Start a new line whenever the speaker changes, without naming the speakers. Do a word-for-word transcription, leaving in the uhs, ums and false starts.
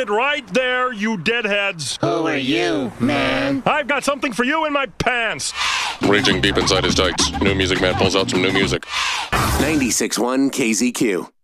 it right there, you deadheads.
Who are you, man?
I've got something for you in my pants.
Reaching deep inside his tights, New Music Man pulls out some new music.
ninety-six point one K Z Q.